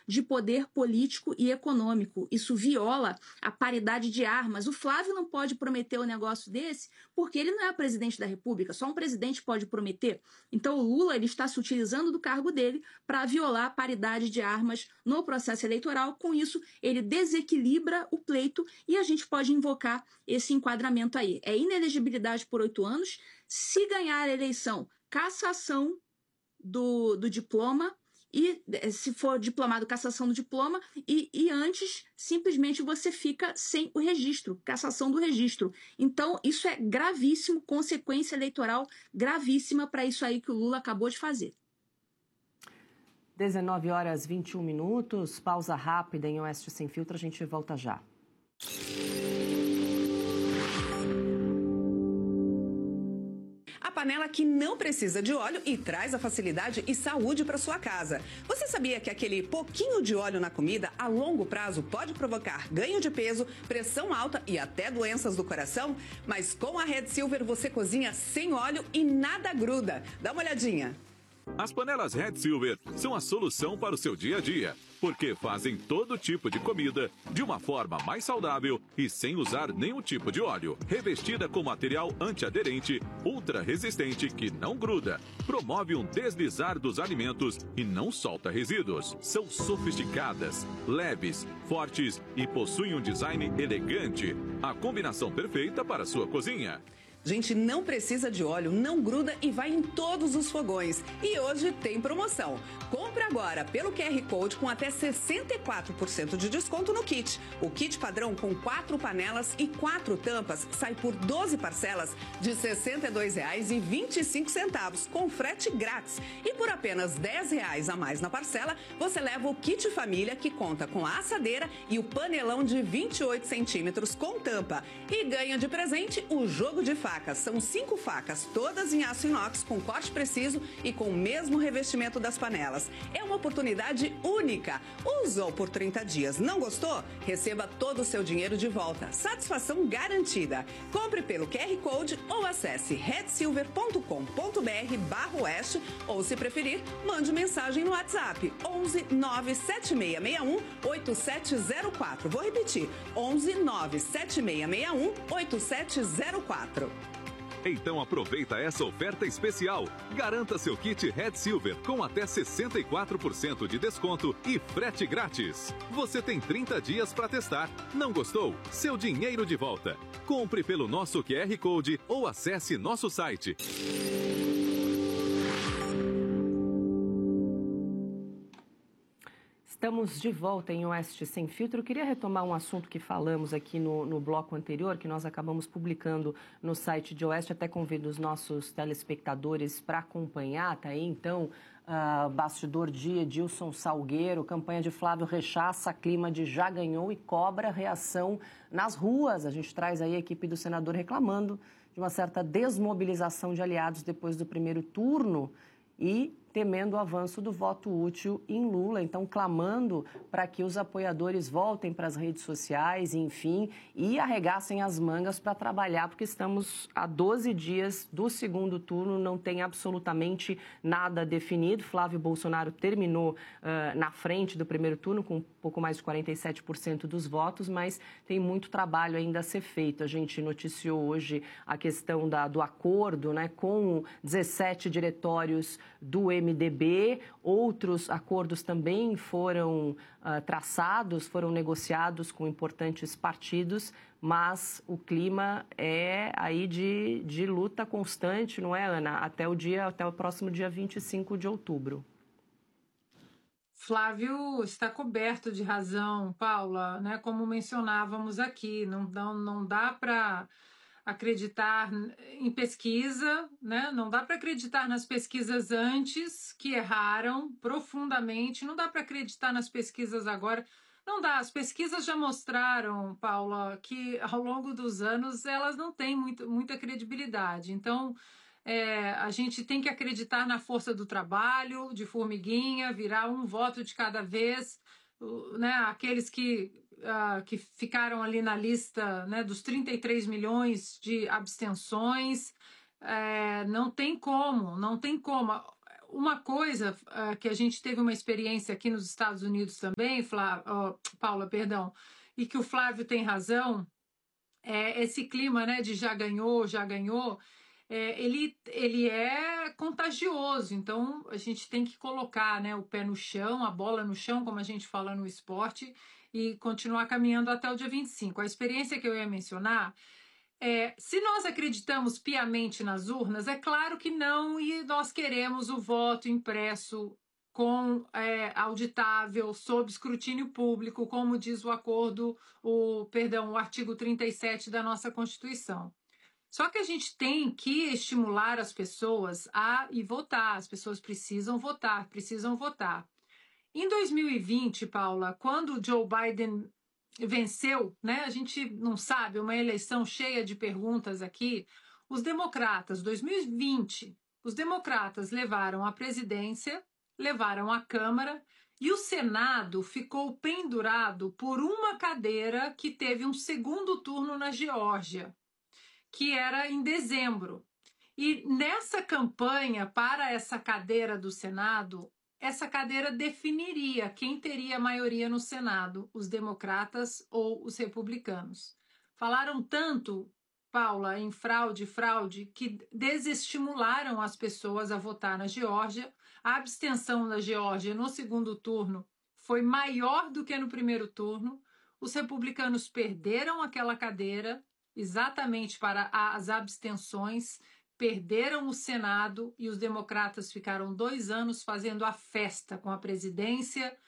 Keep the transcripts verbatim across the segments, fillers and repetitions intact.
de poder político e econômico. Isso viola a paridade de armas. O Flávio não pode prometer um negócio desse porque ele não é presidente da República, só um presidente pode prometer. Então o Lula ele está se utilizando do cargo dele para violar a paridade de armas no processo eleitoral. Com isso, ele desequilibra o pleito e a gente pode invocar esse enquadramento aí. É inelegibilidade por oito anos. Se ganhar a eleição, cassação do, do diploma, e se for diplomado, cassação do diploma, e, e antes, simplesmente você fica sem o registro, cassação do registro. Então, isso é gravíssimo, consequência eleitoral gravíssima para isso aí que o Lula acabou de fazer. dezenove horas e vinte e um minutos, pausa rápida em Oeste Sem Filtro, a gente volta já. A panela que não precisa de óleo e traz a facilidade e saúde para sua casa. Você sabia que aquele pouquinho de óleo na comida a longo prazo pode provocar ganho de peso, pressão alta e até doenças do coração? Mas com a Red Silver você cozinha sem óleo e nada gruda. Dá uma olhadinha. As panelas Red Silver são a solução para o seu dia a dia, porque fazem todo tipo de comida de uma forma mais saudável e sem usar nenhum tipo de óleo. Revestida com material antiaderente, ultra resistente que não gruda, promove um deslizar dos alimentos e não solta resíduos. São sofisticadas, leves, fortes e possuem um design elegante. A combinação perfeita para a sua cozinha. Gente, não precisa de óleo, não gruda e vai em todos os fogões. E hoje tem promoção. Compre agora pelo Q R Code com até sessenta e quatro por cento de desconto no kit. O kit padrão com quatro panelas e quatro tampas sai por doze parcelas de sessenta e dois reais e vinte e cinco centavos, com frete grátis. E por apenas dez reais a mais na parcela, você leva o kit família que conta com a assadeira e o panelão de vinte e oito centímetros com tampa. E ganha de presente o jogo de facas. São cinco facas, todas em aço inox, com corte preciso e com o mesmo revestimento das panelas. É uma oportunidade única. Usou por trinta dias, não gostou? Receba todo o seu dinheiro de volta. Satisfação garantida. Compre pelo Q R Code ou acesse red silver ponto com ponto br barra oeste ou, se preferir, mande mensagem no WhatsApp onze nove sete seis seis um oito sete zero quatro. Vou repetir, onze nove sete seis seis um oito sete zero quatro. Então aproveita essa oferta especial. Garanta seu kit Red Silver com até sessenta e quatro por cento de desconto e frete grátis. Você tem trinta dias para testar. Não gostou? Seu dinheiro de volta. Compre pelo nosso Q R Code ou acesse nosso site. Estamos de volta em Oeste Sem Filtro. Eu queria retomar um assunto que falamos aqui no, no bloco anterior, que nós acabamos publicando no site de Oeste. Até convido os nossos telespectadores para acompanhar. Tá aí, então, uh, bastidor de Edilson Salgueiro, campanha de Flávio rechaça, clima de já ganhou e cobra reação nas ruas. A gente traz aí a equipe do senador reclamando de uma certa desmobilização de aliados depois do primeiro turno e temendo o avanço do voto útil em Lula, então clamando para que os apoiadores voltem para as redes sociais, enfim, e arregassem as mangas para trabalhar, porque estamos a doze dias do segundo turno, não tem absolutamente nada definido. Flávio Bolsonaro terminou uh, na frente do primeiro turno com um pouco mais de quarenta e sete por cento dos votos, mas tem muito trabalho ainda a ser feito. A gente noticiou hoje a questão da, do acordo, né, com dezessete diretórios do M D B, outros acordos também foram uh, traçados, foram negociados com importantes partidos, mas o clima é aí de, de luta constante, não é, Ana? Até o dia, até o próximo dia vinte e cinco de outubro. Flávio está coberto de razão, Paula, né? Como mencionávamos aqui, não, não, não dá para acreditar em pesquisa, né? Não dá para acreditar nas pesquisas antes, que erraram profundamente, não dá para acreditar nas pesquisas agora, não dá. As pesquisas já mostraram, Paula, que ao longo dos anos elas não têm muito, muita credibilidade. Então, é, a gente tem que acreditar na força do trabalho, de formiguinha, virar um voto de cada vez, né? Aqueles que Uh, que ficaram ali na lista, né, dos trinta e três milhões de abstenções, é, não tem como, não tem como. uma coisa uh, que a gente teve uma experiência aqui nos Estados Unidos também, Flá, oh, Paula, perdão, e que o Flávio tem razão, é esse clima, né, de já ganhou, já ganhou, é, ele, ele é contagioso, então a gente tem que colocar, né, o pé no chão, a bola no chão, como a gente fala no esporte, e continuar caminhando até o dia vinte e cinco. A experiência que eu ia mencionar é, se nós acreditamos piamente nas urnas, é claro que não, e nós queremos o voto impresso com é, auditável, sob escrutínio público, como diz o acordo, o, perdão, o artigo trinta e sete da nossa Constituição. Só que a gente tem que estimular as pessoas a ir votar, as pessoas precisam votar, precisam votar. Em dois mil e vinte, Paula, quando Joe Biden venceu, né? A gente não sabe, uma eleição cheia de perguntas aqui. Os democratas, dois mil e vinte, os democratas levaram a presidência, levaram a Câmara e o Senado ficou pendurado por uma cadeira que teve um segundo turno na Geórgia, que era em dezembro. E nessa campanha para essa cadeira do Senado, essa cadeira definiria quem teria maioria no Senado, os democratas ou os republicanos. Falaram tanto, Paula, em fraude, fraude, que desestimularam as pessoas a votar na Geórgia. A abstenção da Geórgia no segundo turno foi maior do que no primeiro turno. Os republicanos perderam aquela cadeira exatamente para as abstenções, perderam o Senado e os democratas ficaram dois anos fazendo a festa com a presidência,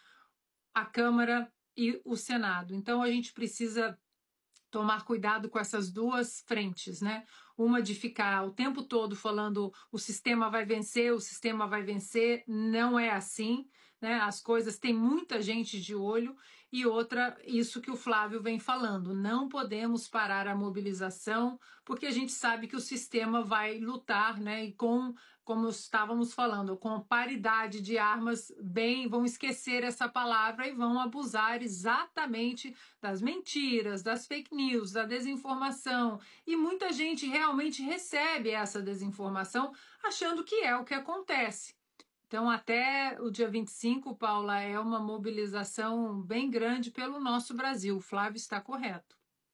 a Câmara e o Senado. Então, a gente precisa tomar cuidado com essas duas frentes, né? Uma de ficar o tempo todo falando o sistema vai vencer, o sistema vai vencer, não é assim, né? As coisas, tem muita gente de olho. E outra, isso que o Flávio vem falando, não podemos parar a mobilização, porque a gente sabe que o sistema vai lutar, né? E com, como estávamos falando, com paridade de armas, bem, vão esquecer essa palavra e vão abusar exatamente das mentiras, das fake news, da desinformação. E muita gente realmente recebe essa desinformação achando que é o que acontece. Então, até o dia vinte e cinco, Paula, é uma mobilização bem grande pelo nosso Brasil. O Flávio está correto.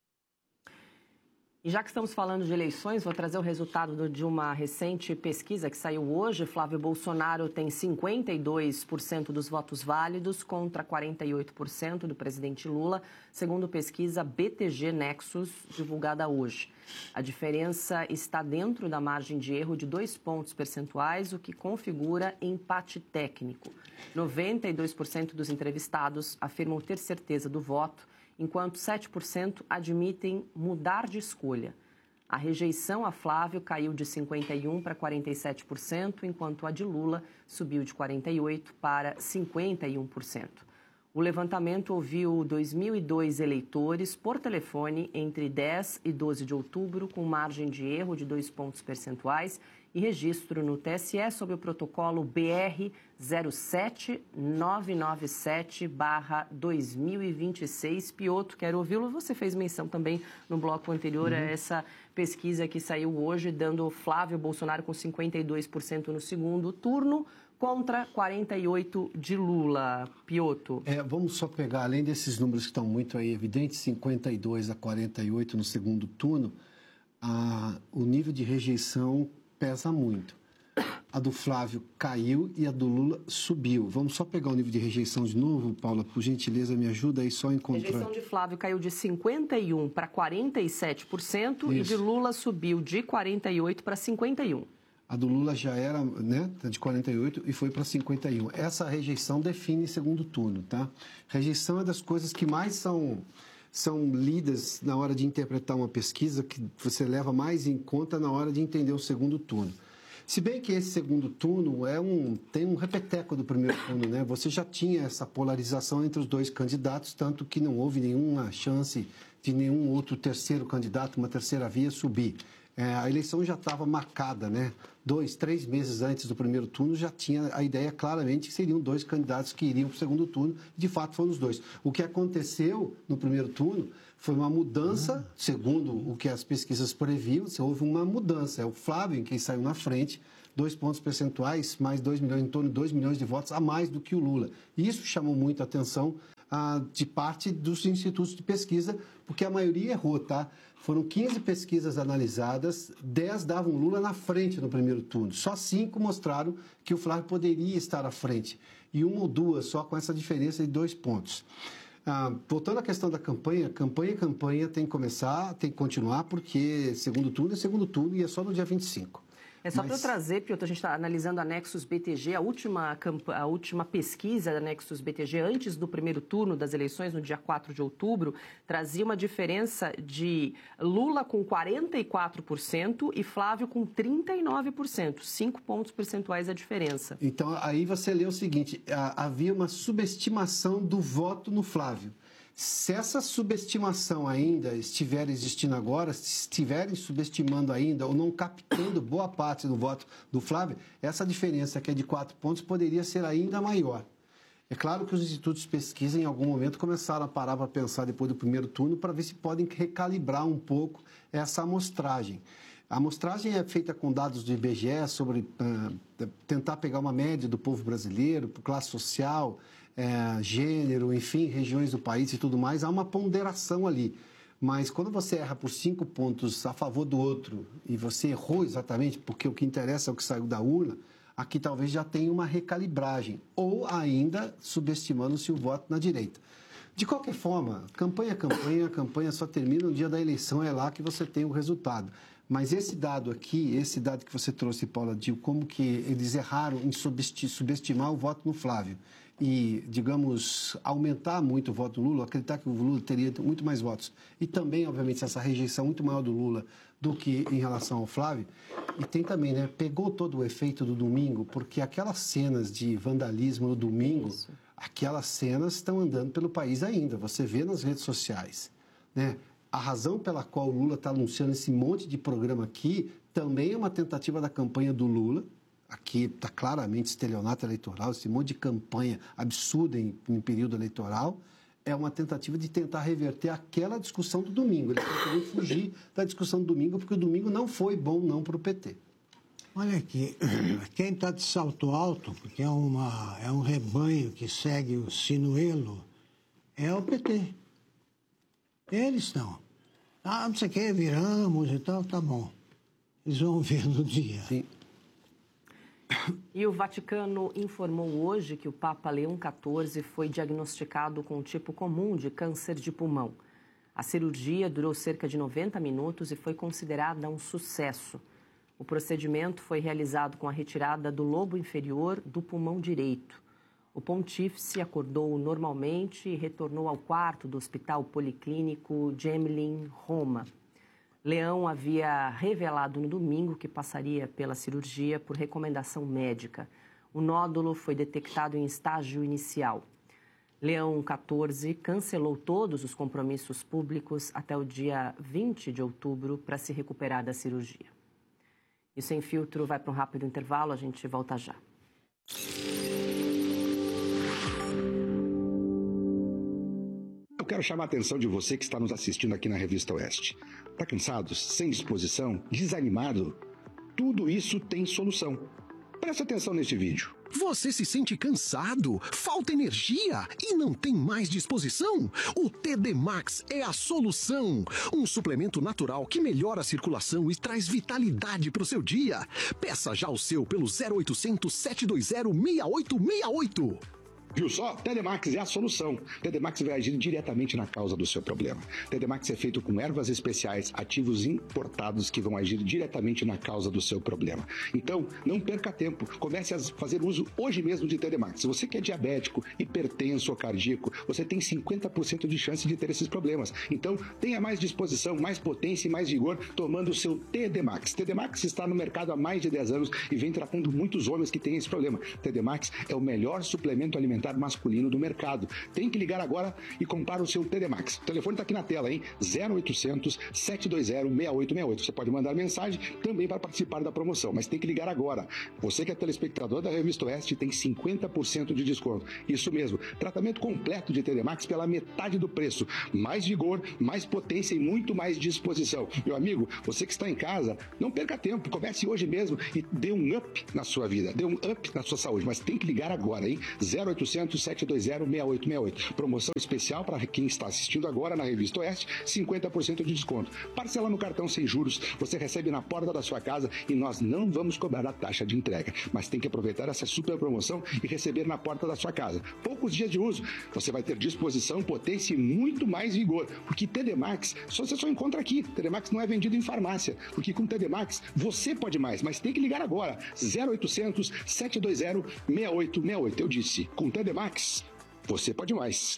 E já que estamos falando de eleições, vou trazer o resultado de uma recente pesquisa que saiu hoje. Flávio Bolsonaro tem cinquenta e dois por cento dos votos válidos contra quarenta e oito por cento do presidente Lula, segundo pesquisa B T G Nexus, divulgada hoje. A diferença está dentro da margem de erro de dois pontos percentuais, o que configura empate técnico. noventa e dois por cento dos entrevistados afirmam ter certeza do voto, enquanto sete por cento admitem mudar de escolha. A rejeição a Flávio caiu de cinquenta e um por cento para quarenta e sete por cento, enquanto a de Lula subiu de quarenta e oito por cento para cinquenta e um por cento. O levantamento ouviu dois mil e dois eleitores por telefone entre dez e doze de outubro, com margem de erro de dois pontos percentuais e registro no T S E sob o protocolo B R zero sete nove nove sete barra dois mil e vinte e seis. Piotr, quero ouvi-lo. Você fez menção também no bloco anterior uhum. a essa pesquisa que saiu hoje, dando Flávio Bolsonaro com cinquenta e dois por cento no segundo turno, contra quarenta e oito por cento de Lula. Piotr. É, vamos só pegar, além desses números que estão muito aí evidentes, cinquenta e dois a quarenta e oito no segundo turno, a, o nível de rejeição pesa muito. A do Flávio caiu e a do Lula subiu. Vamos só pegar o nível de rejeição de novo, Paula, por gentileza, me ajuda aí só a encontrar. A rejeição de Flávio caiu de cinquenta e um por cento para quarenta e sete por cento Isso. e de Lula subiu de quarenta e oito por cento para cinquenta e um por cento. A do Lula já era, né, de quarenta e oito e foi para cinquenta e um. Essa rejeição define segundo turno, tá? Rejeição é das coisas que mais são, são lidas na hora de interpretar uma pesquisa, que você leva mais em conta na hora de entender o segundo turno. Se bem que esse segundo turno é um, tem um repeteco do primeiro turno, né? Você já tinha essa polarização entre os dois candidatos, tanto que não houve nenhuma chance de nenhum outro terceiro candidato, uma terceira via, subir. É, a eleição já estava marcada, né? Dois, três meses antes do primeiro turno, já tinha a ideia claramente que seriam dois candidatos que iriam para o segundo turno. De fato, foram os dois. O que aconteceu no primeiro turno foi uma mudança, segundo o que as pesquisas previam, houve uma mudança. É o Flávio quem saiu na frente, dois pontos percentuais, mais dois milhões, em torno de dois milhões de votos a mais do que o Lula. E isso chamou muito a atenção ah, de parte dos institutos de pesquisa, porque a maioria errou, tá? Foram quinze pesquisas analisadas, dez davam Lula na frente no primeiro turno. Só cinco mostraram que o Flávio poderia estar à frente. E uma ou duas só com essa diferença de dois pontos. Ah, voltando à questão da campanha, campanha, campanha tem que começar, tem que continuar, porque segundo turno é segundo turno e é só no dia vinte e cinco. É só Mas... para eu trazer, Piotr, a gente está analisando a Nexus B T G, a última, a última pesquisa da Nexus B T G antes do primeiro turno das eleições, no dia quatro de outubro, trazia uma diferença de Lula com quarenta e quatro por cento e Flávio com trinta e nove por cento, cinco pontos percentuais a diferença. Então, aí você lê o seguinte, havia uma subestimação do voto no Flávio. Se essa subestimação ainda estiver existindo agora, se estiverem subestimando ainda ou não captando boa parte do voto do Flávio, essa diferença que é de quatro pontos poderia ser ainda maior. É claro que os institutos de pesquisa em algum momento começaram a parar para pensar depois do primeiro turno para ver se podem recalibrar um pouco essa amostragem. A amostragem é feita com dados do I B G E sobre uh, tentar pegar uma média do povo brasileiro, por classe social, É, gênero, enfim, regiões do país e tudo mais, há uma ponderação ali. Mas quando você erra por cinco pontos a favor do outro e você errou exatamente porque o que interessa é o que saiu da urna, aqui talvez já tenha uma recalibragem ou ainda subestimando-se o voto na direita. De qualquer forma, campanha é campanha, a campanha só termina no dia da eleição, é lá que você tem o resultado. Mas esse dado aqui, esse dado que você trouxe, Paula Dil, como que eles erraram em subestimar o voto no Flávio e, digamos, aumentar muito o voto do Lula, acreditar que o Lula teria muito mais votos. E também, obviamente, essa rejeição muito maior do Lula do que em relação ao Flávio. E tem também, né, pegou todo o efeito do domingo, porque aquelas cenas de vandalismo no domingo, Isso. aquelas cenas estão andando pelo país ainda. Você vê nas redes sociais, né? A razão pela qual o Lula está anunciando esse monte de programa aqui também é uma tentativa da campanha do Lula. Aqui está claramente estelionato eleitoral, esse monte de campanha absurda em, em período eleitoral. É uma tentativa de tentar reverter aquela discussão do domingo. Eles estão querendo fugir da discussão do domingo, porque o domingo não foi bom não para o P T. Olha aqui, quem está de salto alto, porque é, uma, é um rebanho que segue o sinuelo, é o P T. Eles estão. Ah, não sei o que, viramos e tal, tá bom. Eles vão ver no dia. Sim. E o Vaticano informou hoje que o Papa Leão quatorze foi diagnosticado com um tipo comum de câncer de pulmão. A cirurgia durou cerca de noventa minutos e foi considerada um sucesso. O procedimento foi realizado com a retirada do lobo inferior do pulmão direito. O pontífice acordou normalmente e retornou ao quarto do Hospital Policlínico Gemelli, Roma. Leão havia revelado no domingo que passaria pela cirurgia por recomendação médica. O nódulo foi detectado em estágio inicial. Leão quatorze cancelou todos os compromissos públicos até o dia vinte de outubro para se recuperar da cirurgia. E o Sem Filtro vai para um rápido intervalo, a gente volta já. Eu quero chamar a atenção de você que está nos assistindo aqui na Revista Oeste. Está cansado? Sem disposição? Desanimado? Tudo isso tem solução. Preste atenção neste vídeo. Você se sente cansado? Falta energia e não tem mais disposição? O T D Max é a solução. Um suplemento natural que melhora a circulação e traz vitalidade para o seu dia. Peça já o seu pelo zero oitocentos, sete dois zero, seis oito seis oito. Viu só? T D Max é a solução. T D Max vai agir diretamente na causa do seu problema. T D Max é feito com ervas especiais, ativos importados que vão agir diretamente na causa do seu problema. Então, não perca tempo. Comece a fazer uso hoje mesmo de T D Max. Se você que é diabético, hipertenso ou cardíaco, você tem cinquenta por cento de chance de ter esses problemas. Então, tenha mais disposição, mais potência e mais vigor tomando o seu T D Max. T D Max está no mercado há mais de dez anos e vem tratando muitos homens que têm esse problema. T D Max é o melhor suplemento alimentar alimentar masculino do mercado. Tem que ligar agora e comprar o seu T D Max. O telefone está aqui na tela, hein? zero oitocentos, sete dois zero, seis oito seis oito. Você pode mandar mensagem também para participar da promoção, mas tem que ligar agora. Você que é telespectador da Revista Oeste tem cinquenta por cento de desconto. Isso mesmo, tratamento completo de T D Max pela metade do preço. Mais vigor, mais potência e muito mais disposição. Meu amigo, você que está em casa, não perca tempo. Comece hoje mesmo e dê um up na sua vida, dê um up na sua saúde, mas tem que ligar agora, hein? zero oitocentos, sete dois zero, seis oito seis oito. Promoção especial para quem está assistindo agora na Revista Oeste, cinquenta por cento de desconto. Parcela no cartão sem juros, você recebe na porta da sua casa e nós não vamos cobrar a taxa de entrega. Mas tem que aproveitar essa super promoção e receber na porta da sua casa. Poucos dias de uso, você vai ter disposição, potência e muito mais vigor. Porque T D Max, só você só encontra aqui. T D Max não é vendido em farmácia. Porque com T D Max, você pode mais, mas tem que ligar agora. zero oitocentos, sete dois zero, seis oito seis oito. Eu disse, com T D Max, você pode mais.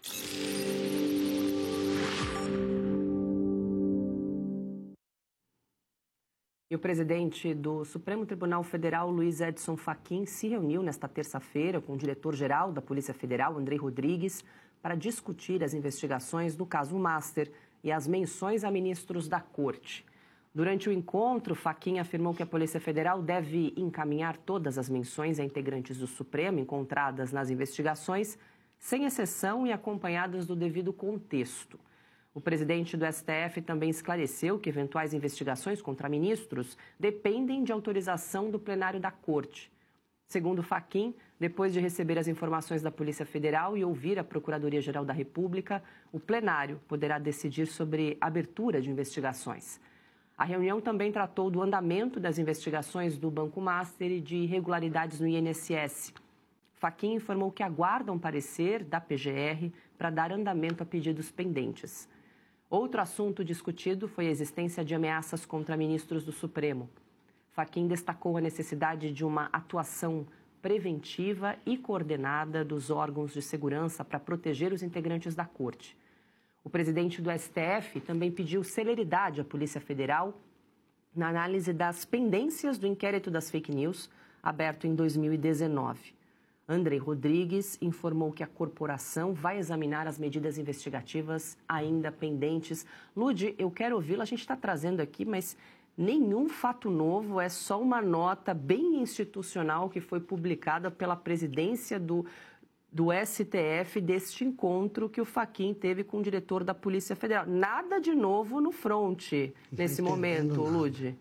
E o presidente do Supremo Tribunal Federal, Luiz Edson Fachin, se reuniu nesta terça-feira com o diretor-geral da Polícia Federal, Andrei Rodrigues, para discutir as investigações do caso Master e as menções a ministros da Corte. Durante o encontro, Fachin afirmou que a Polícia Federal deve encaminhar todas as menções a integrantes do Supremo encontradas nas investigações, sem exceção e acompanhadas do devido contexto. O presidente do S T F também esclareceu que eventuais investigações contra ministros dependem de autorização do plenário da Corte. Segundo Fachin, depois de receber as informações da Polícia Federal e ouvir a Procuradoria-Geral da República, o plenário poderá decidir sobre abertura de investigações. A reunião também tratou do andamento das investigações do Banco Master e de irregularidades no I N S S. Fachin informou que aguarda um parecer da P G R para dar andamento a pedidos pendentes. Outro assunto discutido foi a existência de ameaças contra ministros do Supremo. Fachin destacou a necessidade de uma atuação preventiva e coordenada dos órgãos de segurança para proteger os integrantes da Corte. O presidente do S T F também pediu celeridade à Polícia Federal na análise das pendências do inquérito das fake news, aberto em dois mil e dezenove. Andrei Rodrigues informou que a corporação vai examinar as medidas investigativas ainda pendentes. Lude, eu quero ouvi-lo, a gente está trazendo aqui, mas nenhum fato novo, é só uma nota bem institucional que foi publicada pela presidência do, do S T F deste encontro que o Fachin teve com o diretor da Polícia Federal. Nada de novo no fronte nesse momento, Lude.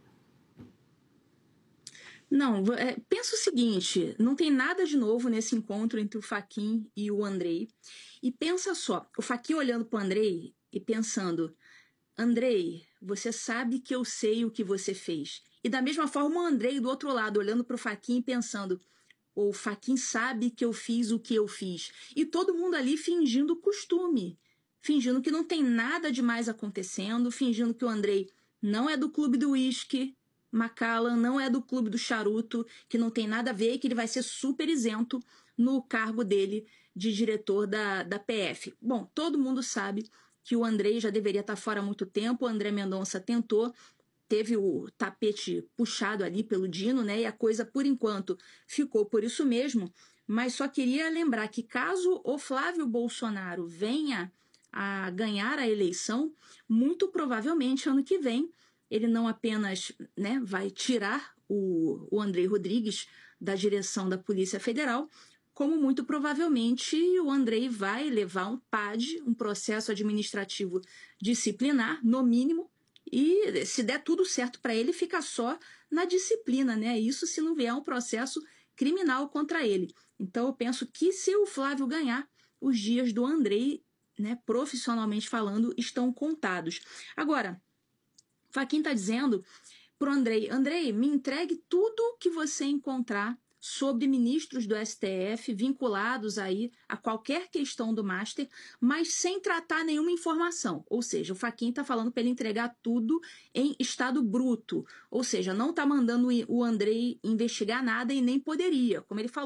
Não, é, pensa o seguinte, não tem nada de novo nesse encontro entre o Fachin e o Andrei. E pensa só, o Fachin olhando para o Andrei e pensando, Andrei, você sabe que eu sei o que você fez. E da mesma forma o Andrei do outro lado, olhando para o Fachin e pensando, o Fachin sabe que eu fiz o que eu fiz. E todo mundo ali fingindo costume, fingindo que não tem nada demais acontecendo, fingindo que o Andrei não é do clube do uísque, Macallan não é do clube do charuto, que não tem nada a ver e que ele vai ser super isento no cargo dele de diretor da, da P F. Bom, todo mundo sabe que o Andrei já deveria estar fora há muito tempo, o André Mendonça tentou, teve o tapete puxado ali pelo Dino, né? E a coisa, por enquanto, ficou por isso mesmo, mas só queria lembrar que caso o Flávio Bolsonaro venha a ganhar a eleição, muito provavelmente ano que vem, ele não apenas, né, vai tirar o, o Andrei Rodrigues da direção da Polícia Federal, como muito provavelmente o Andrei vai levar um P A D, um processo administrativo disciplinar, no mínimo, e se der tudo certo para ele, fica só na disciplina, né? Isso se não vier um processo criminal contra ele. Então eu penso que se o Flávio ganhar, os dias do Andrei, né, profissionalmente falando, estão contados. Agora, Fachin está dizendo para o Andrei, Andrei, me entregue tudo que você encontrar sobre ministros do S T F vinculados aí a qualquer questão do Master, mas sem tratar nenhuma informação. Ou seja, o Fachin está falando para ele entregar tudo em estado bruto. Ou seja, não está mandando o Andrei investigar nada e nem poderia. Como ele falou,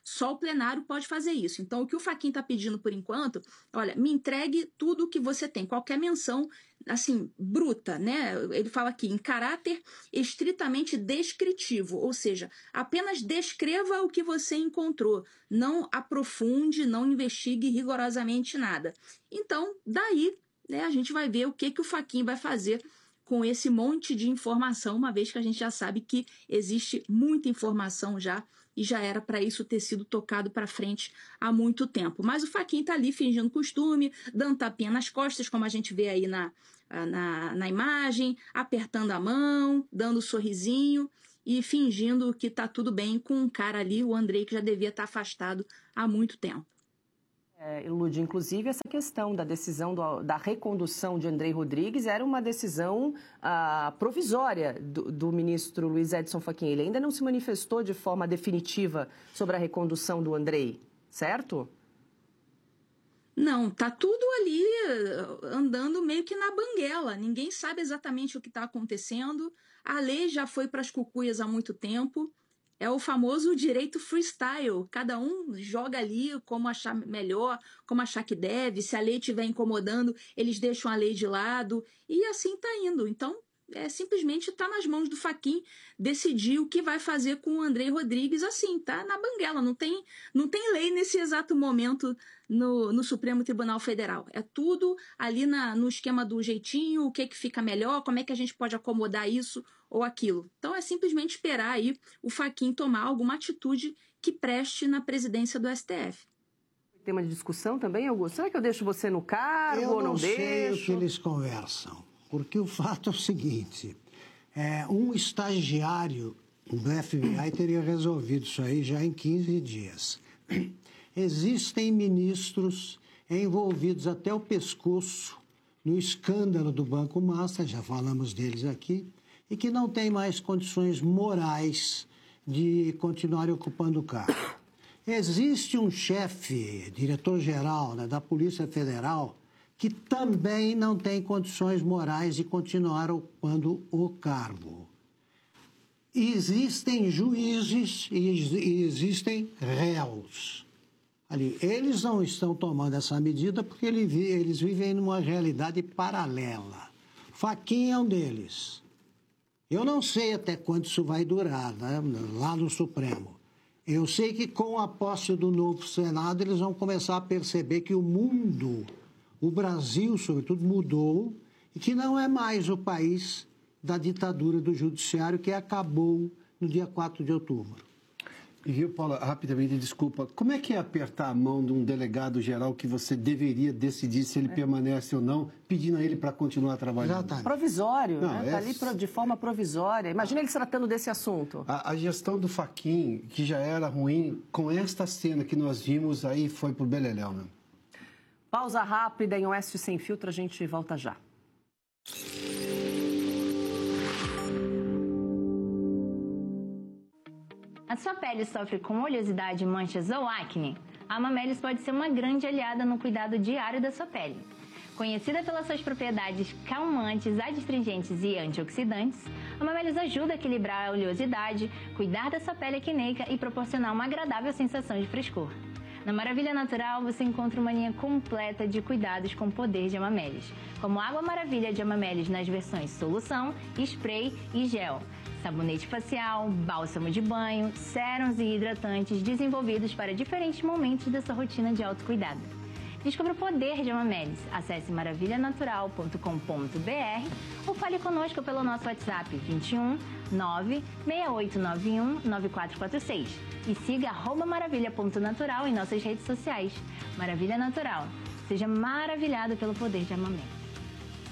Só o plenário pode fazer isso. Então, o que o Fachin está pedindo por enquanto, olha, me entregue tudo o que você tem, qualquer menção, assim, bruta, né? Ele fala aqui, em caráter estritamente descritivo, ou seja, apenas descreva o que você encontrou, não aprofunde, não investigue rigorosamente nada. Então, daí, né, a gente vai ver o que, que o Fachin vai fazer com esse monte de informação, uma vez que a gente já sabe que existe muita informação já, e já era para isso ter sido tocado para frente há muito tempo. Mas o Fachin está ali fingindo costume, dando tapinha nas costas, como a gente vê aí na, na, na imagem, apertando a mão, dando um sorrisinho e fingindo que está tudo bem com um cara ali, o Andrei, que já devia estar afastado há muito tempo. É, Lud, inclusive essa questão da decisão do, da recondução de Andrei Rodrigues era uma decisão ah, provisória do, do ministro Luiz Edson Fachin. Ele ainda não se manifestou de forma definitiva sobre a recondução do Andrei, certo? Não, tá tudo ali andando meio que na banguela. Ninguém sabe exatamente o que está acontecendo. A lei já foi para as cucuias há muito tempo. É o famoso direito freestyle. Cada um joga ali como achar melhor, como achar que deve. Se a lei estiver incomodando, eles deixam a lei de lado. E assim está indo. Então, é, simplesmente está nas mãos do Fachin decidir o que vai fazer com o Andrei Rodrigues. Assim, tá na banguela. Não tem, não tem lei nesse exato momento no, no Supremo Tribunal Federal. É tudo ali na, no esquema do jeitinho, o que, que fica melhor, como é que a gente pode acomodar isso ou aquilo. Então é simplesmente esperar aí o Fachin tomar alguma atitude que preste na presidência do S T F. Tema de discussão também, Augusto? Será que eu deixo você no cargo eu ou não, não deixo? Eu não sei o que eles conversam, porque o fato é o seguinte, é, um estagiário do F B I teria resolvido isso aí já em quinze dias. Existem ministros envolvidos até o pescoço no escândalo do Banco Master, já falamos deles aqui, e que não tem mais condições morais de continuar ocupando o cargo. Existe um chefe, diretor-geral, né, da Polícia Federal, que também não tem condições morais de continuar ocupando o cargo. Existem juízes e existem réus. Ali, eles não estão tomando essa medida porque eles vivem numa realidade paralela. Fachin é um deles. Eu não sei até quanto isso vai durar, né, lá no Supremo. Eu sei que com a posse do novo Senado, eles vão começar a perceber que o mundo, o Brasil, sobretudo, mudou e que não é mais o país da ditadura do judiciário que acabou no dia quatro de outubro. E viu, Paula, rapidamente, desculpa, como é que é apertar a mão de um delegado geral que você deveria decidir se ele é. permanece ou não, pedindo a ele para continuar trabalhando? Exatamente. Provisório, não, né? Está é... ali de forma provisória. Imagina ele se tratando desse assunto. A, a gestão do Fachin, que já era ruim, com esta cena que nós vimos aí, foi pro beleléu, né? Pausa rápida em Oeste Sem Filtro, a gente volta já. A sua pele sofre com oleosidade, manchas ou acne? A Amamelis pode ser uma grande aliada no cuidado diário da sua pele. Conhecida pelas suas propriedades calmantes, adstringentes e antioxidantes, a Amamelis ajuda a equilibrar a oleosidade, cuidar da sua pele acneica e proporcionar uma agradável sensação de frescor. Na Maravilha Natural, você encontra uma linha completa de cuidados com o poder de Amamelis, como Água Maravilha de Amamelis nas versões solução, spray e gel, sabonete facial, bálsamo de banho, sérums e hidratantes desenvolvidos para diferentes momentos da sua rotina de autocuidado. Descubra o poder de Amamelis. Acesse maravilha natural ponto com ponto b r ou fale conosco pelo nosso WhatsApp vinte e um, nove, seis oito nove um, nove quatro quatro seis e siga arroba maravilha ponto natural em nossas redes sociais. Maravilha Natural. Seja maravilhado pelo poder de Amamelis.